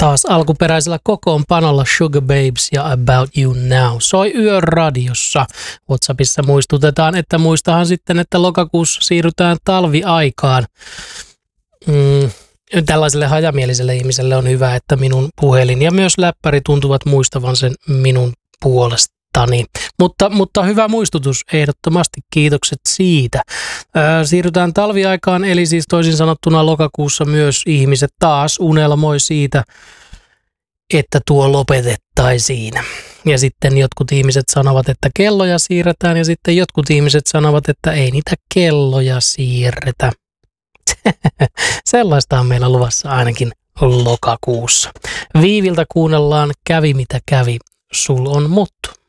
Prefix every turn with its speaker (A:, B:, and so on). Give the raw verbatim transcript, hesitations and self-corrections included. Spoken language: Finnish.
A: taas alkuperäisellä kokoonpanolla Sugar Babes ja About You Now. Soi Yöradiossa. WhatsAppissa muistutetaan, että muistahan sitten, että lokakuussa siirrytään talviaikaan. Mm, tällaiselle hajamieliselle ihmiselle on hyvä, että minun puhelin ja myös läppäri tuntuvat muistavan sen minun puolestani. Mutta, mutta hyvä muistutus, ehdottomasti kiitokset siitä. Ää, siirrytään talviaikaan, eli siis toisin sanottuna lokakuussa myös ihmiset taas unelmoi siitä, että tuo lopetettaisiin. Ja sitten jotkut ihmiset sanovat, että kelloja siirretään, ja sitten jotkut ihmiset sanovat, että ei niitä kelloja siirretä. Sellaista on meillä luvassa ainakin lokakuussa. Viiviltä kuunnellaan Kävi mitä kävi, sul on mut.